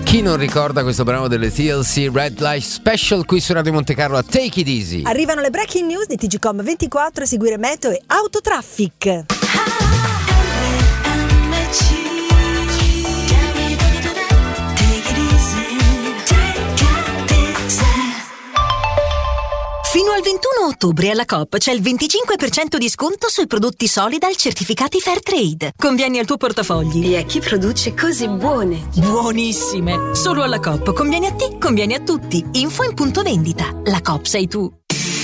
Chi non ricorda questo brano delle TLC, Red Light Special, qui su Radio Monte Carlo a Take It Easy. Arrivano le breaking news di TGcom 24, seguire Meteo e Autotraffic. Fino al 21 ottobre alla Coop c'è il 25% di sconto sui prodotti Solidal certificati Fairtrade. Convieni al tuo portafogli. E a chi produce cose buone. Buonissime! Solo alla Coop. Convieni a te, convieni a tutti. Info in punto vendita. La Coop sei tu.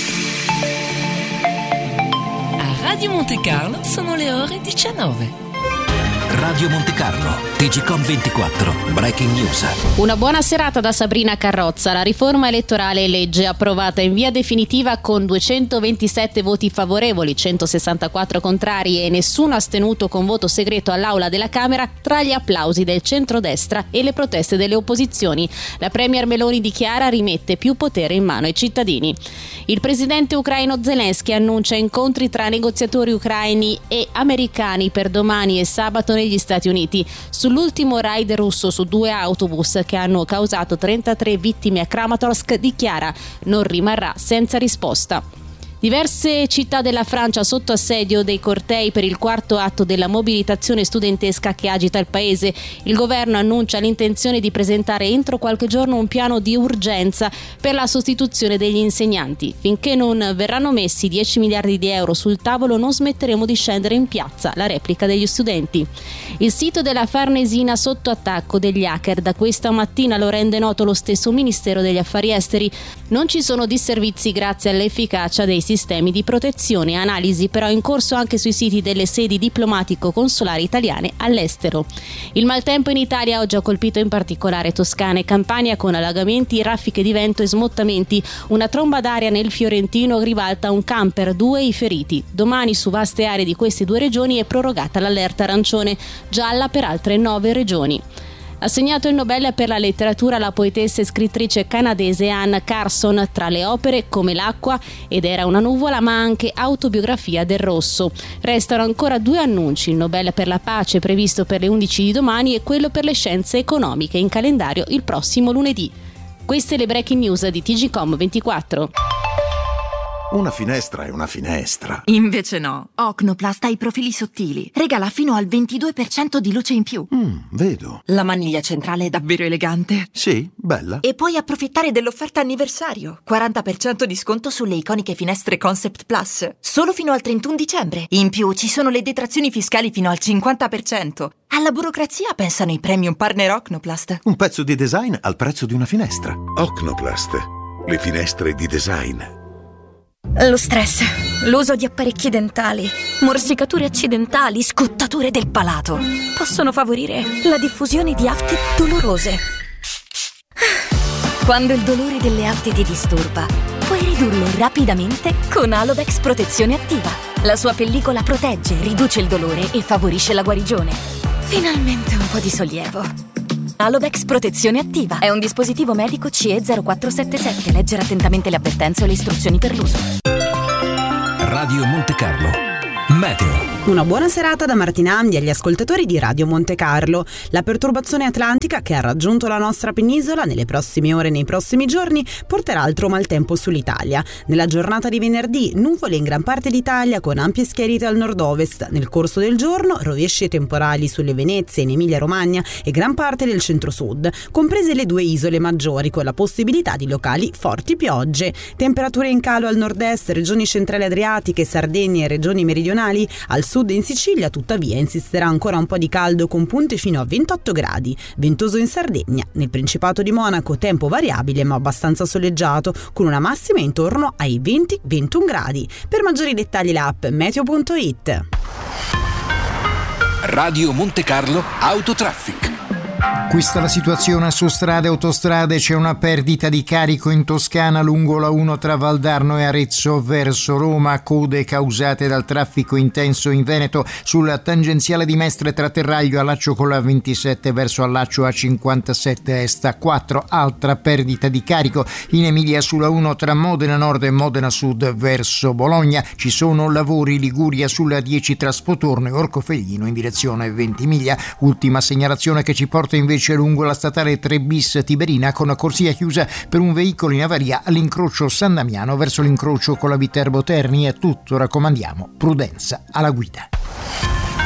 A Radio Monte Carlo sono le ore 19. Radio Monte Carlo, TGcom 24, Breaking News. Una buona serata da Sabrina Carrozza. La riforma elettorale è legge approvata in via definitiva con 227 voti favorevoli, 164 contrari e nessuno astenuto con voto segreto all'Aula della Camera tra gli applausi del centrodestra e le proteste delle opposizioni. La premier Meloni dichiara rimette più potere in mano ai cittadini. Il presidente ucraino Zelensky annuncia incontri tra negoziatori ucraini e americani per domani e sabato negli Stati Uniti. Sull'ultimo raid russo su 2 autobus che hanno causato 33 vittime a Kramatorsk dichiara non rimarrà senza risposta. Diverse città della Francia sotto assedio dei cortei per il 4º atto della mobilitazione studentesca che agita il paese. Il governo annuncia l'intenzione di presentare entro qualche giorno un piano di urgenza per la sostituzione degli insegnanti. Finché non verranno messi 10 miliardi di euro sul tavolo non smetteremo di scendere in piazza, la replica degli studenti. Il sito della Farnesina sotto attacco degli hacker da questa mattina, lo rende noto lo stesso Ministero degli Affari Esteri. Non ci sono disservizi grazie all'efficacia dei sistemi di protezione. Analisi però in corso anche sui siti delle sedi diplomatico-consolari italiane all'estero. Il maltempo in Italia oggi ha colpito in particolare Toscana e Campania con allagamenti, raffiche di vento e smottamenti. Una tromba d'aria nel Fiorentino ribalta un camper, 2 i feriti. Domani su vaste aree di queste 2 regioni è prorogata l'allerta arancione, gialla per altre 9 regioni. Assegnato il Nobel per la letteratura alla poetessa e scrittrice canadese Anne Carson, tra le opere come L'acqua ed Era una nuvola, ma anche Autobiografia del rosso. Restano ancora 2 annunci: il Nobel per la pace previsto per le 11 di domani e quello per le scienze economiche in calendario il prossimo lunedì. Queste le breaking news di TGcom 24. Una finestra è una finestra. Invece no. Ocnoplast ha i profili sottili. Regala fino al 22% di luce in più. Vedo. La maniglia centrale è davvero elegante. Sì, bella. E puoi approfittare dell'offerta anniversario. 40% di sconto sulle iconiche finestre Concept Plus. Solo fino al 31 dicembre. In più ci sono le detrazioni fiscali fino al 50%. Alla burocrazia pensano i premium partner Ocnoplast. Un pezzo di design al prezzo di una finestra. Ocnoplast. Le finestre di design. Lo stress, l'uso di apparecchi dentali, morsicature accidentali, scottature del palato possono favorire la diffusione di afte dolorose. Quando il dolore delle afte ti disturba, puoi ridurlo rapidamente con Alodex Protezione Attiva. La sua pellicola protegge, riduce il dolore e favorisce la guarigione. Finalmente un po' di sollievo. Alodex Protezione Attiva è un dispositivo medico CE 0477. Leggere attentamente le avvertenze o le istruzioni per l'uso. Radio Monte Carlo, Meteo. Una buona serata da Martina Amdi agli ascoltatori di Radio Monte Carlo. La perturbazione atlantica che ha raggiunto la nostra penisola nelle prossime ore e nei prossimi giorni porterà altro maltempo sull'Italia. Nella giornata di venerdì nuvole in gran parte d'Italia con ampie schiarite al nord-ovest. Nel corso del giorno rovesci e temporali sulle Venezie in Emilia-Romagna e gran parte del centro-sud, comprese le 2 isole maggiori con la possibilità di locali forti piogge. Temperature in calo al nord-est, regioni centrali adriatiche, Sardegna e regioni meridionali. Al sud in Sicilia tuttavia insisterà ancora un po' di caldo con punte fino a 28 gradi. Ventoso in Sardegna. Nel Principato di Monaco tempo variabile ma abbastanza soleggiato con una massima intorno ai 20-21 gradi. Per maggiori dettagli l'app meteo.it. Radio Monte Carlo Autotraffic. Questa è la situazione su strade e autostrade. C'è una perdita di carico in Toscana lungo la 1 tra Valdarno e Arezzo verso Roma, code causate dal traffico intenso in Veneto sulla tangenziale di Mestre tra Terraglio a Laccio con la 27 verso Allaccio a 57 est a 4. Altra perdita di carico in Emilia sulla 1 tra Modena Nord e Modena Sud verso Bologna. Ci sono lavori Liguria sulla 10 tra Spotorno e Orcofelino in direzione Ventimiglia. Ultima segnalazione che ci porta invece lungo la statale 3 bis Tiberina con corsia chiusa per un veicolo in avaria all'incrocio San Damiano verso l'incrocio con la Viterbo Terni. È tutto, raccomandiamo prudenza alla guida.